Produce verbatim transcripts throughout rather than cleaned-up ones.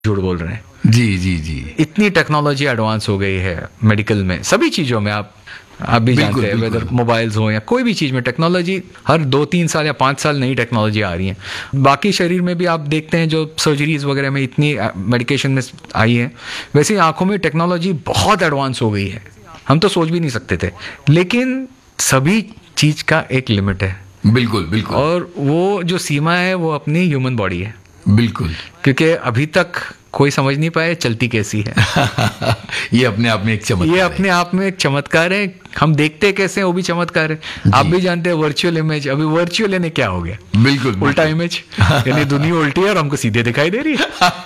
झूठ बोल रहे हैं। जी जी जी इतनी टेक्नोलॉजी एडवांस हो गई है मेडिकल में, सभी चीज़ों में। आप आप भी जानते हैं, वेदर मोबाइल्स हो या कोई भी चीज़ में टेक्नोलॉजी हर दो तीन साल या पाँच साल नई टेक्नोलॉजी आ रही है। बाकी शरीर में भी आप देखते हैं जो सर्जरीज वगैरह में इतनी मेडिकेशन में आई है, वैसे आंखों में टेक्नोलॉजी बहुत एडवांस हो गई है, हम तो सोच भी नहीं सकते थे। लेकिन सभी चीज़ का एक लिमिट है। बिल्कुल बिल्कुल। और वो जो सीमा है वो अपनी ह्यूमन बॉडी है। बिल्कुल। क्योंकि अभी तक कोई समझ नहीं पाए चलती कैसी है। ये अपने आप में एक चमत्कार ये अपने आप में एक चमत्कार है। हम देखते कैसे हैं वो भी चमत्कार है। आप भी जानते हैं वर्चुअल इमेज, अभी वर्चुअल यानी क्या हो गया? बिल्कुल उल्टा इमेज, यानी दुनिया उल्टी है और हमको सीधे दिखाई दे रही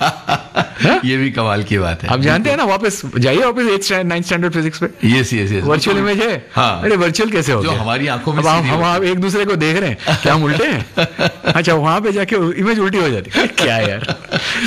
है। ये भी कमाल की बात है। आप जानते हैं ना, वापस जाइए वापस एट नाइन्थ स्टैंडर्ड फिजिक्स पे। Yes yes yes. Virtual image है। हाँ। अरे वर्चुअल कैसे हो जो गया? हमारी आंखों में अब हम हम एक दूसरे को देख रहे हैं, क्या हम उल्टे हैं? अच्छा, वहां पे जाके इमेज उल्टी हो जाती है। क्या यार,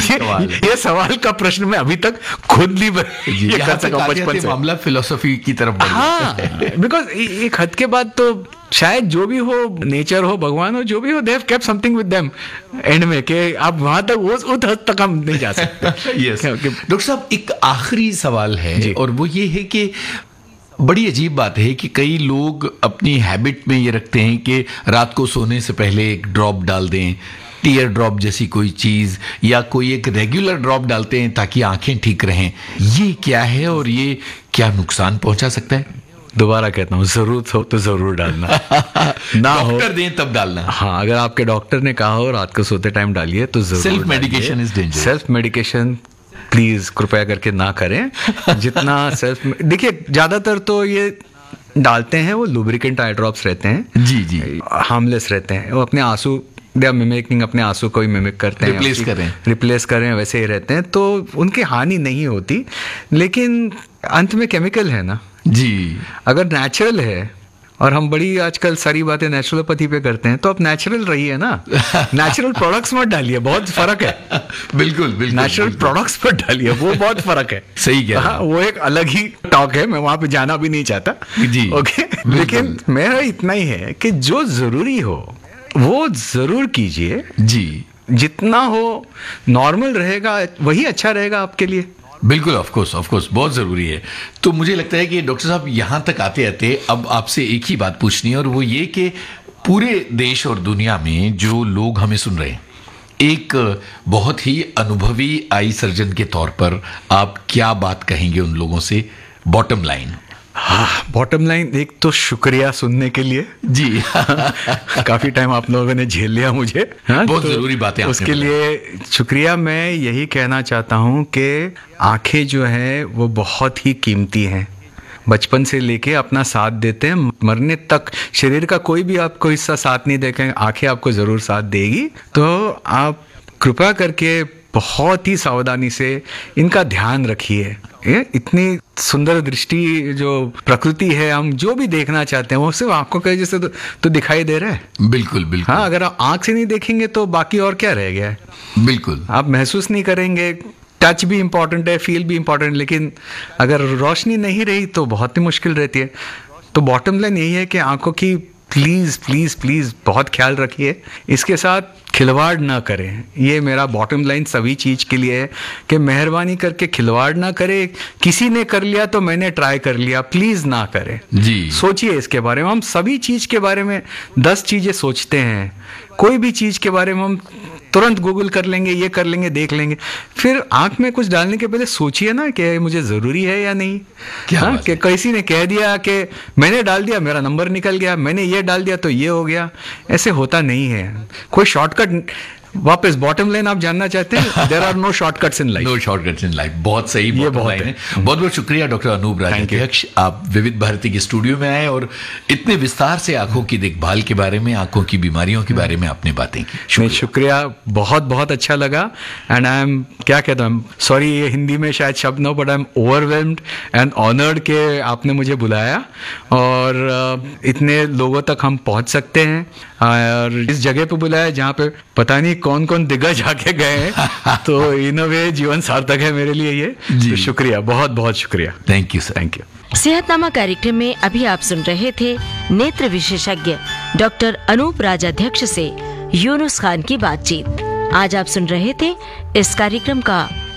ये सवाल का प्रश्न मैं अभी तक खुद नहीं ये कर सका बचपन से। मामला फिलोसफी की तरफ बढ़ गया। हाँ, बिकॉज एक हद के बाद तो शायद जो भी हो, नेचर हो, भगवान हो, जो भी हो, they have kept something with them and में, कि आप वहां तक उस उस हद तक हम नहीं जा सकते। यस डॉक्टर साहब, एक आखिरी सवाल है और वो ये है कि बड़ी अजीब बात है कि कई लोग अपनी हैबिट में ये रखते हैं कि रात को सोने से पहले एक ड्रॉप डाल दें, टीयर ड्रॉप जैसी कोई चीज, या कोई एक रेगुलर ड्रॉप डालते हैं ताकि आंखें ठीक रहें। ये क्या है और ये क्या नुकसान पहुंचा सकता है? दोबारा कहता हूँ, जरूरत हो तो जरूर डालना, ना हो डॉक्टर दें तब डालना। हाँ, अगर आपके डॉक्टर ने कहा हो रात को सोते टाइम डालिए तो जरूर। Self medication is dangerous. Self medication please कृपया करके ना करें। जितना सेल्फ, देखिए ज्यादातर तो ये डालते हैं वो लुब्रिकेंट आई ड्रॉप्स रहते हैं। जी जी। हार्मलेस रहते हैं, वो अपने आंसू दे आर मिमिकिंग, अपने आंसू को ही मिमिक करते हैं, रिप्लेस करें रिप्लेस करें वैसे ही रहते हैं, तो उनकी हानि नहीं होती। लेकिन अंत में केमिकल है ना जी। अगर नेचुरल है, और हम बड़ी आजकल सारी बातें नेचुरोपैथी पे करते हैं, तो आप नेचुरल रहिए ना। नेचुरल प्रोडक्ट्स मत डालिए, बहुत फर्क है। बिल्कुल बिल्कुल। नेचुरल प्रोडक्ट्स पर डालिए, वो बहुत फर्क है। सही कह रहे हैं। हाँ, वो एक अलग ही टॉक है, मैं वहां पे जाना भी नहीं चाहता जी। ओके, लेकिन मेरा इतना ही है कि जो जरूरी हो वो जरूर कीजिए जी। जितना हो नॉर्मल रहेगा वही अच्छा रहेगा आपके लिए। बिल्कुल, ऑफ कोर्स ऑफ कोर्स, बहुत ज़रूरी है। तो मुझे लगता है कि डॉक्टर साहब यहाँ तक आते आते अब आपसे एक ही बात पूछनी है, और वो ये कि पूरे देश और दुनिया में जो लोग हमें सुन रहे हैं, एक बहुत ही अनुभवी आई सर्जन के तौर पर आप क्या बात कहेंगे उन लोगों से? Bottom line. हाँ, बॉटम लाइन, एक तो शुक्रिया सुनने के लिए जी। काफी टाइम आप लोगों ने झेल लिया मुझे। हाँ, बहुत तो जरूरी बातें उसके लिए शुक्रिया। मैं यही कहना चाहता हूँ कि आंखें जो है वो बहुत ही कीमती हैं। बचपन से लेके अपना साथ देते हैं, मरने तक शरीर का कोई भी आपको हिस्सा साथ नहीं देखें, आंखें आपको जरूर साथ देगी। तो आप कृपया करके बहुत ही सावधानी से इनका ध्यान रखिए। ये इतनी सुंदर दृष्टि जो प्रकृति है, हम जो भी देखना चाहते हैं वो सिर्फ आंखों के जैसे तो, तो दिखाई दे रहा है। बिल्कुल बिल्कुल। हाँ, अगर आप आंख से नहीं देखेंगे तो बाकी और क्या रह गया है? बिल्कुल। आप महसूस नहीं करेंगे। टच भी इंपॉर्टेंट है, फील भी इंपॉर्टेंट, लेकिन अगर रोशनी नहीं रही तो बहुत ही मुश्किल रहती है। तो बॉटम लाइन यही है कि आंखों की प्लीज प्लीज प्लीज बहुत ख्याल रखिए, इसके साथ खिलवाड़ ना करें। ये मेरा बॉटम लाइन सभी चीज के लिए है कि मेहरबानी करके खिलवाड़ ना करें। किसी ने कर लिया तो मैंने ट्राई कर लिया, प्लीज ना करें जी। सोचिए इसके बारे में। हम सभी चीज के बारे में दस चीजें सोचते हैं, कोई भी चीज के बारे में हम तुरंत गूगल कर लेंगे, ये कर लेंगे, देख लेंगे। फिर आंख में कुछ डालने के पहले सोचिए ना कि मुझे जरूरी है या नहीं। क्या हाँ, कि किसी ने कह दिया कि मैंने डाल दिया, मेरा नंबर निकल गया, मैंने ये डाल दिया तो ये हो गया। ऐसे होता नहीं है। कोई शॉर्टकट, वापस बॉटम लाइन आप जानना चाहते हैं, there are no shortcuts in life. No shortcuts in life, बहुत सही ये बहुत बहुत है। बहुत बहुत शुक्रिया डॉक्टर अनूप राजाध्यक्ष, आप विविध भारती के स्टूडियो में आए और इतने विस्तार से आंखों की देखभाल के बारे में, आंखों की बीमारियों के बारे में आपने बातें की। शुक्रिया, शुक्रिया, बहुत बहुत अच्छा लगा। एंड आई एम, क्या कहता हूँ, सॉरी ये हिंदी में शायद शब्द ना हो, but I am overwhelmed and honoured के आपने मुझे बुलाया और इतने लोगों तक हम पहुंच सकते हैं, और इस जगह पे बुलाया जहाँ पे पता नहीं कौन कौन दिग्गज आके गए हैं। तो इन अ वे जीवन सार्थक है मेरे लिए ये। तो शुक्रिया, बहुत बहुत शुक्रिया। Thank you sir. Thank you. सेहतनामा कार्यक्रम में अभी आप सुन रहे थे नेत्र विशेषज्ञ डॉक्टर अनूप राजाध्यक्ष से यूनुस खान की बातचीत। आज आप सुन रहे थे इस कार्यक्रम का